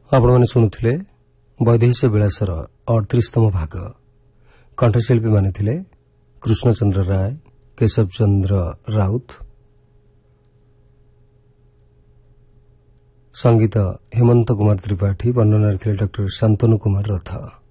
ଆପଣମାନେ ଶୁଣୁଥିଲେ ବୈଦେହୀଶ ବିଳାସର 38ତମ ଭାଗ। କଣ୍ଠଶିଳ୍ପୀମାନେ ଥିଲେ କୃଷ୍ଣଚନ୍ଦ୍ର ରାୟ, କେଶବ ଚନ୍ଦ୍ର ରାଉତ, ସଙ୍ଗୀତ ହେମନ୍ତ କୁମାର ତ୍ରିପାଠୀ, ବର୍ଣ୍ଣନାରେ ଥିଲେ ଡକ୍ଟର ଶାନ୍ତନୁ କୁମାର ରଥ।